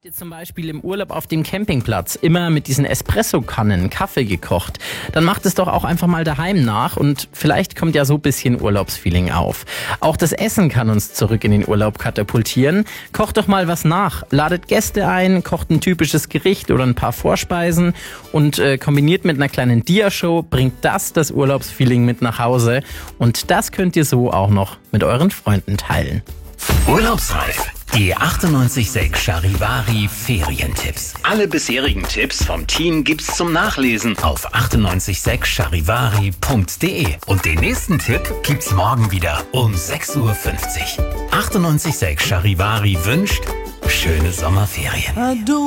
Jetzt zum Beispiel im Urlaub auf dem Campingplatz immer mit diesen Espresso-Kannen Kaffee gekocht, dann macht es doch auch einfach mal daheim nach und vielleicht kommt ja so ein bisschen Urlaubsfeeling auf. Auch das Essen kann uns zurück in den Urlaub katapultieren. Kocht doch mal was nach, ladet Gäste ein, kocht ein typisches Gericht oder ein paar Vorspeisen und kombiniert mit einer kleinen Dia-Show bringt das Urlaubsfeeling mit nach Hause und das könnt ihr so auch noch mit euren Freunden teilen. Urlaubsreif. Die 98.6 Charivari Ferientipps. Alle bisherigen Tipps vom Team gibt's zum Nachlesen auf 98.6charivari.de. Und den nächsten Tipp gibt's morgen wieder um 6.50 Uhr. 98.6 Charivari wünscht schöne Sommerferien.